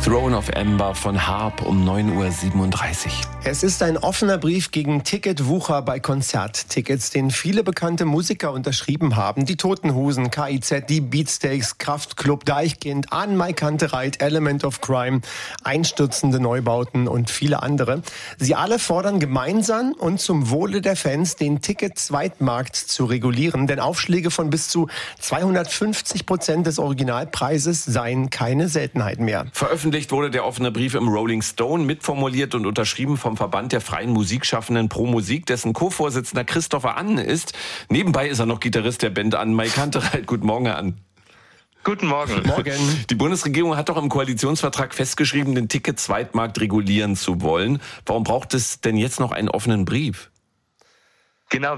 Throne of Amber von Harp um 9:37 Uhr. Es ist ein offener Brief gegen Ticketwucher bei Konzerttickets, den viele bekannte Musiker unterschrieben haben. Die Toten Hosen, KIZ, die Beatsteaks, Kraftklub, Deichkind, An-Mai Kantereit, Element of Crime, einstürzende Neubauten und viele andere. Sie alle fordern gemeinsam und zum Wohle der Fans, den Ticket-Zweitmarkt zu regulieren, denn Aufschläge von bis zu 250% des Originalpreises seien keine Seltenheit mehr. Veröffentlicht wurde der offene Brief im Rolling Stone, mitformuliert und unterschrieben vom Verband der freien Musikschaffenden Pro Musik, dessen Co-Vorsitzender Christopher Annen ist. Nebenbei ist er noch Gitarrist der Band An-Mai Kantereit. Guten Morgen, Herr Annen. Guten Morgen. Die Bundesregierung hat doch im Koalitionsvertrag festgeschrieben, den Ticket-Zweitmarkt regulieren zu wollen. Warum braucht es denn jetzt noch einen offenen Brief? Genau,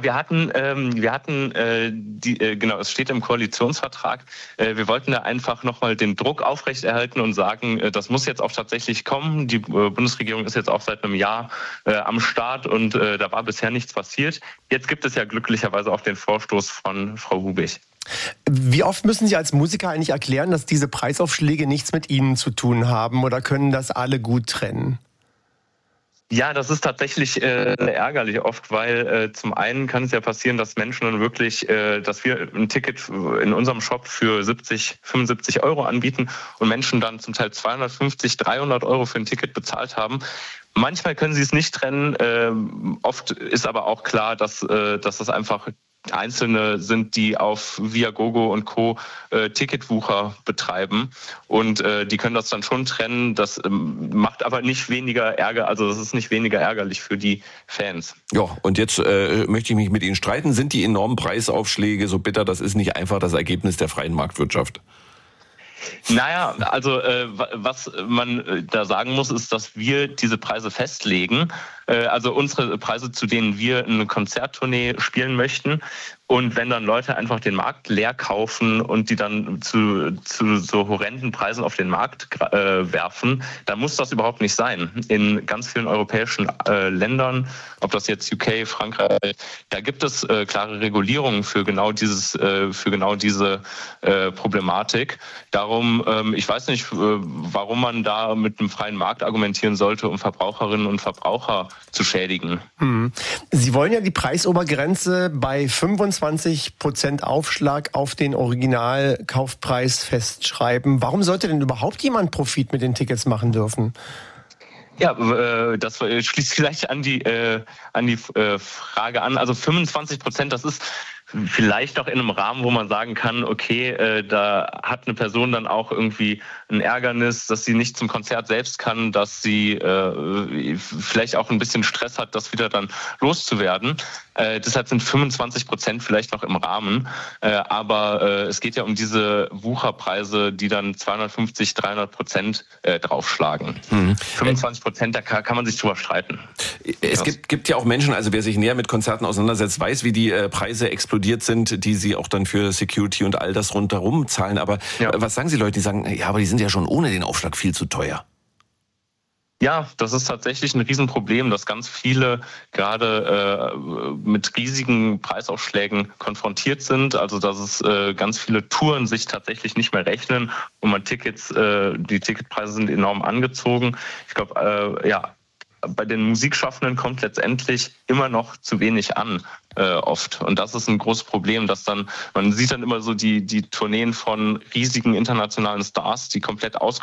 es steht im Koalitionsvertrag. Wir wollten da einfach nochmal den Druck aufrechterhalten und sagen, das muss jetzt auch tatsächlich kommen. Die Bundesregierung ist jetzt auch seit einem Jahr am Start und da war bisher nichts passiert. Jetzt gibt es ja glücklicherweise auch den Vorstoß von Frau Hubig. Wie oft müssen Sie als Musiker eigentlich erklären, dass diese Preisaufschläge nichts mit Ihnen zu tun haben, oder können das alle gut trennen? Ja, das ist tatsächlich ärgerlich oft, weil zum einen kann es ja passieren, dass Menschen dann wirklich, dass wir ein Ticket in unserem Shop für 70, 75 Euro anbieten und Menschen dann zum Teil 250, 300 Euro für ein Ticket bezahlt haben. Manchmal können sie es nicht trennen. Oft ist aber auch klar, dass das einfach Einzelne sind, die auf Viagogo und Co. Ticketwucher betreiben und die können das dann schon trennen. Das macht aber nicht weniger Ärger, also das ist nicht weniger ärgerlich für die Fans. Ja, und jetzt möchte ich mich mit Ihnen streiten. Sind die enormen Preisaufschläge so bitter? Das ist nicht einfach das Ergebnis der freien Marktwirtschaft. Naja, also was man da sagen muss, ist, dass wir diese Preise festlegen. Also unsere Preise, zu denen wir eine Konzerttournee spielen möchten. Und wenn dann Leute einfach den Markt leer kaufen und die dann zu so horrenden Preisen auf den Markt werfen, dann muss das überhaupt nicht sein. In ganz vielen europäischen Ländern, ob das jetzt UK, Frankreich, da gibt es klare Regulierungen für genau diese Problematik. Darum, ich weiß nicht, warum man da mit einem freien Markt argumentieren sollte, um Verbraucherinnen und Verbraucher zu schädigen. Sie wollen ja die Preisobergrenze bei 25% Aufschlag auf den Originalkaufpreis festschreiben. Warum sollte denn überhaupt jemand Profit mit den Tickets machen dürfen? Ja, das schließt vielleicht an die Frage an. Also 25%, das ist vielleicht auch in einem Rahmen, wo man sagen kann, okay, da hat eine Person dann auch irgendwie ein Ärgernis, dass sie nicht zum Konzert selbst kann, dass sie vielleicht auch ein bisschen Stress hat, das wieder dann loszuwerden. Deshalb sind 25% vielleicht noch im Rahmen. Aber es geht ja um diese Wucherpreise, die dann 250, 300% draufschlagen. 25%, da kann man sich drüber streiten. Es gibt ja auch Menschen, also wer sich näher mit Konzerten auseinandersetzt, weiß, wie die Preise explodiert sind, die sie auch dann für Security und all das rundherum zahlen. Aber ja, was sagen Sie Leute, die sagen, ja, aber die sind ja schon ohne den Aufschlag viel zu teuer? Ja, das ist tatsächlich ein Riesenproblem, dass ganz viele gerade mit riesigen Preisaufschlägen konfrontiert sind. Also dass es ganz viele Touren sich tatsächlich nicht mehr rechnen und die Ticketpreise sind enorm angezogen. Ich glaube, bei den Musikschaffenden kommt letztendlich immer noch zu wenig an, oft. Und das ist ein großes Problem, dass man sieht dann immer so die Tourneen von riesigen internationalen Stars, die komplett